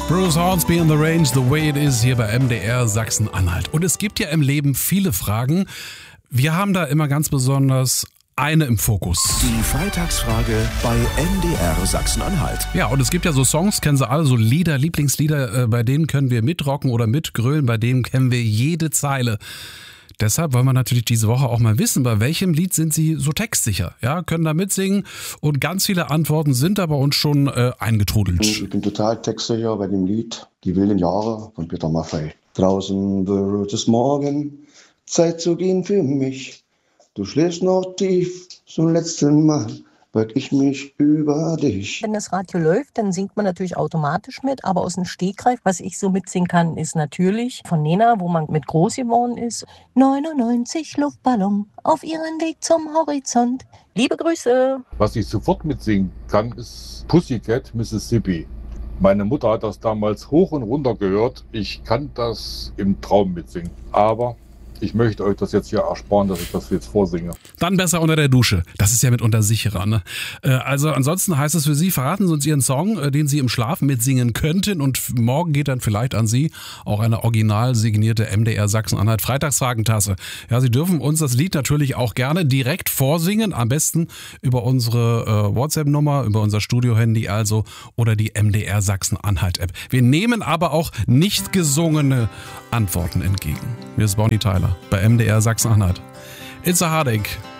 Bruce Hornsby in the Range, The Way It Is hier bei MDR Sachsen-Anhalt. Und es gibt ja im Leben viele Fragen. Wir haben da immer ganz besonders eine im Fokus. Die Freitagsfrage bei MDR Sachsen-Anhalt. Ja, und es gibt ja so Songs, kennen Sie alle, so Lieder, Lieblingslieder, bei denen können wir mitrocken oder mitgrölen, bei denen kennen wir jede Zeile. Deshalb wollen wir natürlich diese Woche auch mal wissen, bei welchem Lied sind Sie so textsicher? Ja, können da mitsingen und ganz viele Antworten sind da bei uns schon eingetrudelt. Ich bin total textsicher bei dem Lied Die wilden Jahre von Peter Maffay. Draußen wird es morgen, Zeit zu gehen für mich. Du schläfst noch tief, zum letzten Mal beug ich mich über dich. Wenn das Radio läuft, dann singt man natürlich automatisch mit, aber aus dem Stegreif, was ich so mitsingen kann, ist natürlich von Nena, wo man mit groß geworden ist. 99 Luftballon auf ihren Weg zum Horizont. Liebe Grüße. Was ich sofort mitsingen kann, ist Pussycat, Mississippi. Meine Mutter hat das damals hoch und runter gehört. Ich kann das im Traum mitsingen, aber ich möchte euch das jetzt hier ersparen, dass ich das jetzt vorsinge. Dann besser unter der Dusche. Das ist ja mitunter sicherer, ne? Also ansonsten heißt es für Sie, verraten Sie uns Ihren Song, den Sie im Schlaf mitsingen könnten. Und morgen geht dann vielleicht an Sie auch eine original signierte MDR Sachsen-Anhalt Freitagsfragentasse. Ja, Sie dürfen uns das Lied natürlich auch gerne direkt vorsingen. Am besten über unsere WhatsApp-Nummer, über unser Studio-Handy also oder die MDR Sachsen-Anhalt-App. Wir nehmen aber auch nicht gesungene Antworten entgegen. Hier ist Bonnie Tyler bei MDR Sachsen-Anhalt. It's a Heartache.